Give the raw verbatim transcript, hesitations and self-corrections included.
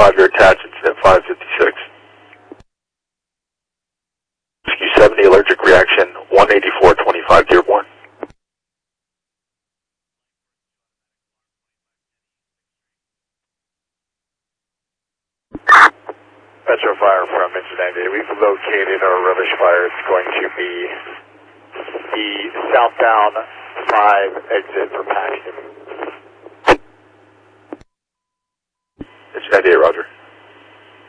five, you're attached, incident five fifty-six. Rescue seventy, allergic reaction, one eighty-four twenty-five, Dearborn. Metro Fire from Engine ninety-eight. We've located our rubbish fire. It's going to be the southbound five exit for Paxton. Engine ninety-eight, roger.